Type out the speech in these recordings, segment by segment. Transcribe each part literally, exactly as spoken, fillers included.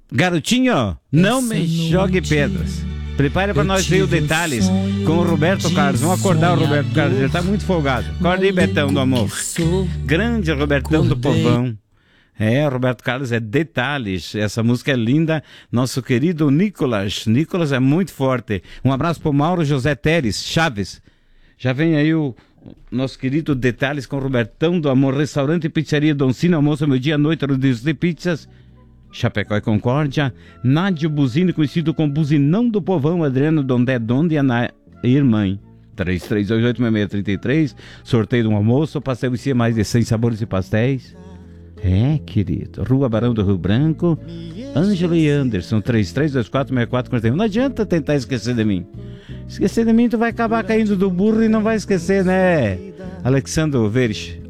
Garotinho, não me jogue pedras. Prepare para nós ver os detalhes com o Roberto Carlos. Vamos acordar o Roberto Carlos, ele tá muito folgado. Acorda aí, Betão do amor. Grande Robertão do povão. É, Roberto Carlos é detalhes. Essa música é linda. Nosso querido Nicolas. Nicolas é muito forte. Um abraço pro Mauro José Teres Chaves. Já vem aí o nosso querido Detalhes com o Robertão do amor. Restaurante e pizzaria Doncino, almoço, meu dia, noite, rodízio de pizzas. Chapecó e Concórdia. Nádio Buzino, conhecido como Buzinão do Povão. Adriano Dondé Donde e Ana Irmã. três três dois oito seis seis três três. Sorteio de um almoço. Pastel e mais de cem sabores e pastéis. É, querido. Rua Barão do Rio Branco. Ângelo e Anderson. três três dois quatro seis quatro quatro um. Não adianta tentar esquecer de mim. Esquecer de mim, tu vai acabar caindo do burro e não vai esquecer, né? Alexandre Verich.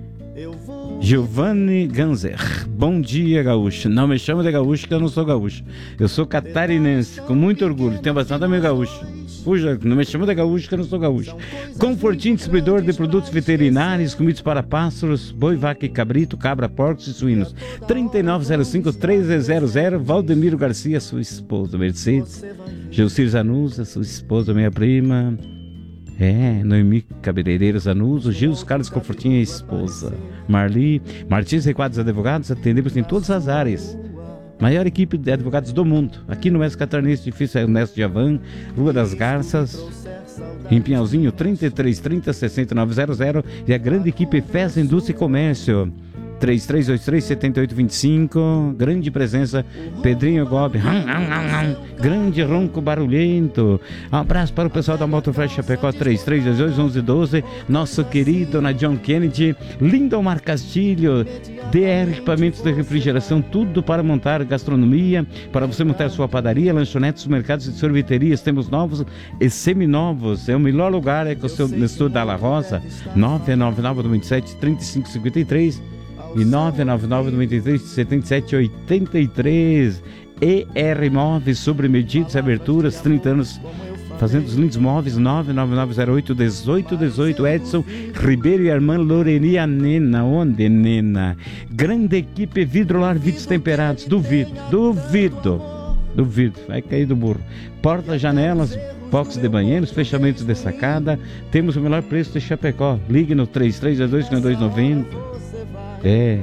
Giovanni Ganzer. Bom dia, gaúcho. Não me chama de gaúcho, que eu não sou gaúcho. Eu sou catarinense, com muito orgulho. Tenho bastante amigo gaúcho. Puxa, não me chama de gaúcho, que eu não sou gaúcho. Confortinho, distribuidor de produtos veterinários, comidas para pássaros, boi, vaca e cabrito, cabra, porcos e suínos. trinta e nove zero cinco três zero zero. Valdemiro Garcia, sua esposa. Mercedes. Gilcir Zanusa, sua esposa, minha prima. É, Noemi Cabeleireiro Zanuso, Gils Carlos Confortinho e esposa. Marli, Martins Requadros Advogados, atendemos em todas as áreas. Maior equipe de advogados do mundo. Aqui no Oeste Catarinense, edifício Ernesto de Avan, Rua das Garças, em Pinhalzinho, trinta e três trinta, sessenta e nove zero zero. E a grande equipe Fez Indústria e Comércio. três três dois três sete oito dois cinco. Grande presença, Pedrinho Gobi. Grande ronco barulhento. Um abraço para o pessoal da Motofresh Chapecó. Três três dois dois um um um dois. Nosso querido na John Kennedy. Lindomar Castilho. D R Equipamentos de Refrigeração. Tudo para montar gastronomia, para você montar sua padaria, lanchonetes, mercados e sorveterias. Temos novos e seminovos. É o melhor lugar, é com o seu Nestor Dalla Rosa. nove nove nove dois sete três cinco cinco três e nove nove nove dois três sete sete oito três. E R Móveis, sobre medidas e aberturas, trinta anos fazendo os lindos móveis. Nove nove nove zero oito um oito um oito. Edson Ribeiro e a irmã Lorenia Nena. Onde, Nena? Grande equipe Vidrolar, vidros temperados. Duvido, duvido, duvido, vai cair do burro. Portas, janelas, box de banheiros, fechamentos de sacada. Temos o melhor preço de Chapecó. Ligue no três três dois dois dois nove zero. É,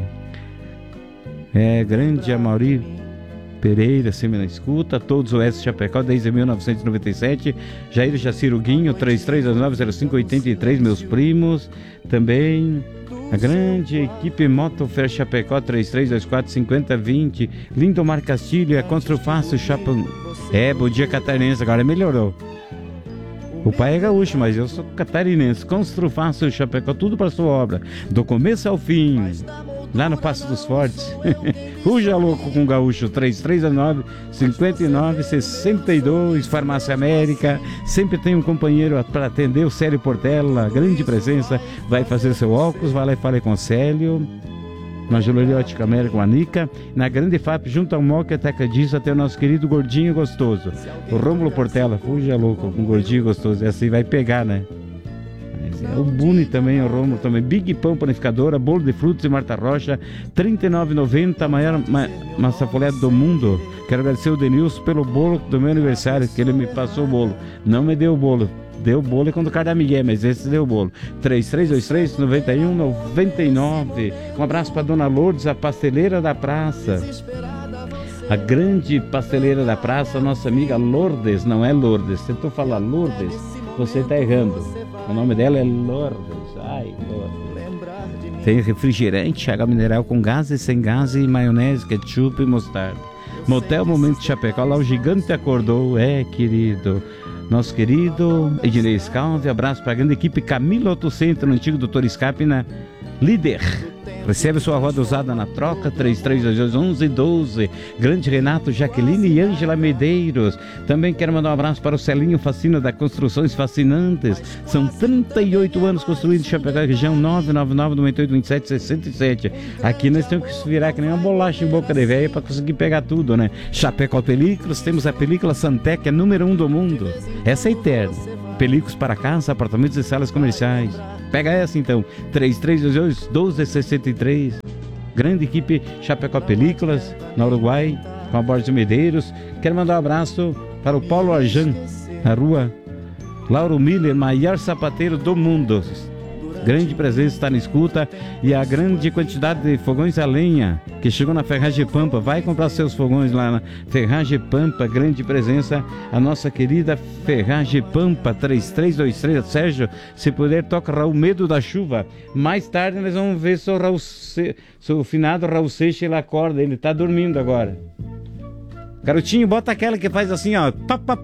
é grande Amauri Pereira, sempre na escuta. Todos o S Chapecó desde mil novecentos e noventa e sete. Jair Jaciruguinho, três três dois nove zero cinco oito três. Meus primos também. A grande equipe Motofer Chapecó, três três dois quatro cinco zero dois zero. Lindomar Castilho, é Construfácil Chapão. É, bom dia catarinense, agora melhorou. O pai é gaúcho, mas eu sou catarinense. Construfácil Chapecó, tudo para sua obra, do começo ao fim. Lá no Passo dos Fortes. Ruja louco com gaúcho. Três três nove cinco nove seis dois. Farmácia América. Sempre tem um companheiro para atender. O Célio Portela, grande presença. Vai fazer seu óculos, vai lá e fala com o Célio. Na Joalheria Ótica América com a Nica. Na Grande F A P, junto ao Moca Atacadista, tem o nosso querido Gordinho Gostoso. O Rômulo Portela. Fuja louco com o Gordinho Gostoso. E assim vai pegar, né? O Buni também, o Romulo também. Big Pão Panificadora, bolo de frutas e Marta Rocha, trinta e nove reais e noventa centavos, a maior ma massa folhada do mundo. Quero agradecer o Denilson pelo bolo do meu aniversário, que ele me passou o bolo. Não me deu o bolo, deu o bolo quando o cara da Miguel, mas esse deu o bolo. três três dois três nove um nove nove. Um abraço para Dona Lourdes, a pasteleira da praça. A grande pasteleira da praça, nossa amiga Lourdes, não é Lourdes. Se tu falar Lourdes, você está errando. O nome dela é Lourdes. Ai, Lourdes. Tem refrigerante, água mineral com gás e sem gás, e maionese, ketchup e mostarda. Motel Momento de Chapecó, lá o gigante acordou. É, querido. Nosso querido Ednei Scalvi, abraço para a grande equipe Camila Autocentro, no antigo doutor Escapina, líder. Recebe sua roda usada na troca, três três dois dois um um um dois. Grande Renato, Jaqueline e Ângela Medeiros. Também quero mandar um abraço para o Celinho Fascina da Construções Fascinantes. São trinta e oito anos construindo Chapecó, região nove nove nove nove oito dois sete seis sete. Aqui nós temos que se virar que nem uma bolacha em boca de velha para conseguir pegar tudo, né? Chapecó Películas, temos a película Santec, é número um do mundo. Essa é eterna. Películas para casa, apartamentos e salas comerciais. Pega essa então, três três dois dois um dois seis três. Grande equipe Chapecó Películas, na Uruguai. com a Borges Medeiros. Quero mandar um abraço para o Paulo Arjan, na rua Lauro Miller, maior sapateiro do mundo. Grande presença, está na escuta. E a grande quantidade de fogões a lenha que chegou na Ferragem Pampa. Vai comprar seus fogões lá na Ferragem Pampa. Grande presença. A nossa querida Ferragem Pampa, três três dois três. Sérgio, se puder, toca Raul Medo da Chuva. Mais tarde nós vamos ver se o, Raul Se... se o finado Raul Seixas ele acorda. Ele está dormindo agora. Garotinho, bota aquela que faz assim, ó.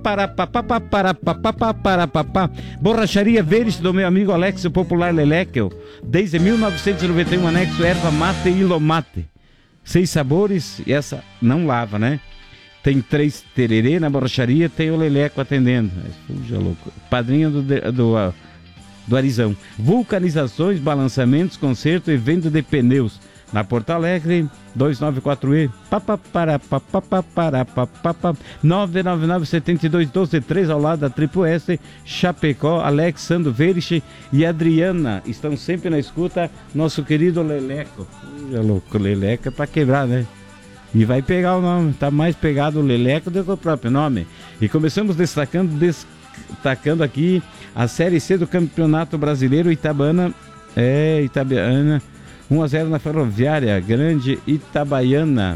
Borracharia Verde do meu amigo Alex, o popular Lelequel. Desde mil novecentos e noventa e um, anexo erva mate e ilomate. Seis sabores, e essa não lava, né? Tem três tererê na borracharia, tem o Leleco atendendo. Fuja louco. Padrinho do, do, do Arizão. Vulcanizações, balançamentos, conserto e venda de pneus. Na Porto Alegre, dois nove quatro E, nove nove nove sete dois um dois três, ao lado da Triple S, Chapecó. Alex, Sandro Verich e Adriana estão sempre na escuta. Nosso querido Leleco. É louco, Leleco é pra quebrar, né? E vai pegar o nome, tá mais pegado o Leleco do que o próprio nome. E começamos destacando, destacando aqui a Série C do Campeonato Brasileiro. Itabana, é, Itabana. um a zero na Ferroviária, Grande Itabaiana.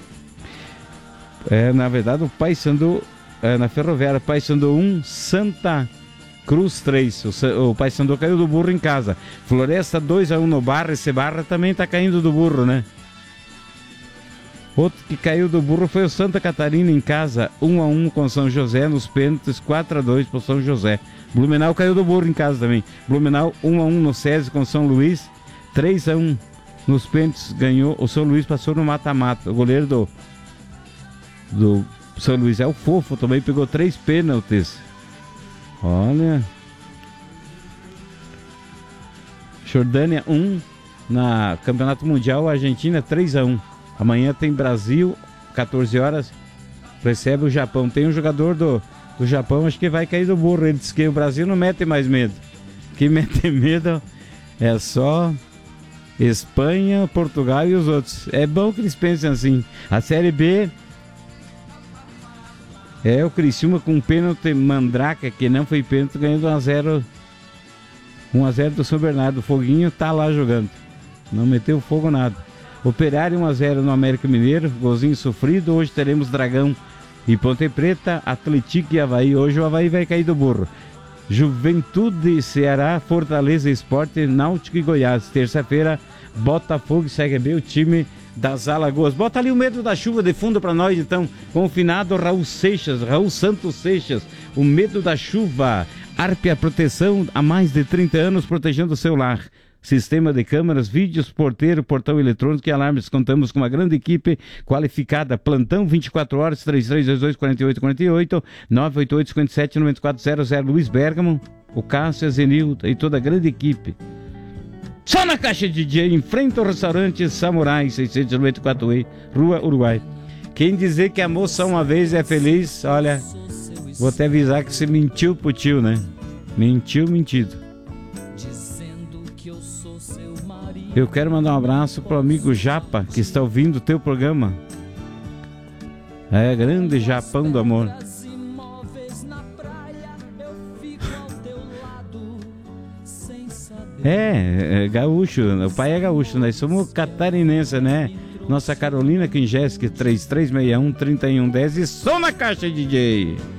É, na verdade, o Paysandu, é, na Ferroviária, Paysandu um, Santa Cruz três. O, o Paysandu caiu do burro em casa. Floresta dois a um no Barra. Esse Barra também tá caindo do burro, né? Outro que caiu do burro foi o Santa Catarina em casa, um a um com São José, nos pênaltis, quatro a dois para São José. Blumenau caiu do burro em casa também. Blumenau um a um no SESI com São Luís. três a um nos pênaltis, ganhou. O São Luís passou no mata-mata. O goleiro do, do São Luís é o Fofo, também pegou três pênaltis. Olha. Jordânia um, na Campeonato Mundial, Argentina três a um. Amanhã tem Brasil, quatorze horas, recebe o Japão. Tem um jogador do, do Japão, acho que vai cair do burro. Ele disse que o Brasil não mete mais medo. Quem mete medo é só Espanha, Portugal e os outros. É bom que eles pensem assim. A Série B é o Criciúma com um pênalti Mandraca, que não foi pênalti, ganhando um a zero. um a zero do São Bernardo. O Foguinho tá lá jogando. Não meteu fogo nada. Operário um a zero no América Mineiro. Golzinho sofrido. Hoje teremos Dragão e Ponte Preta, Atlético e Avaí. Hoje o Avaí vai cair do burro. Juventude, Ceará, Fortaleza Esporte, Náutico e Goiás. Terça-feira, Botafogo e C R B, o time das Alagoas. Bota ali o Medo da Chuva de fundo para nós, então, com o finado Raul Seixas, Raul Santos Seixas. O Medo da Chuva. Arpia Proteção, há mais de trinta anos protegendo o seu lar. Sistema de câmeras, vídeos, porteiro, portão eletrônico e alarmes. Contamos com uma grande equipe qualificada. Plantão vinte e quatro horas, três três dois dois, quatro oito quatro oito, nove oito oito, cinco sete, nove quatro zero zero. Luiz Bergamo, o Cássio, a Zenilton e toda a grande equipe. Só na Caixa D J, em frente ao restaurante Samurai, seiscentos e noventa e quatro E, Rua Uruguai. Quem dizer que amou só uma vez é feliz, olha, vou até avisar que você mentiu pro tio, né? Mentiu, mentido. Eu quero mandar um abraço pro amigo Japa, que está ouvindo o teu programa. É, grande Japão do amor. É, é gaúcho, o pai é gaúcho, nós somos catarinenses, né? Nossa Carolina Kinjeski, três três seis um, três um um zero e som na Caixa D J.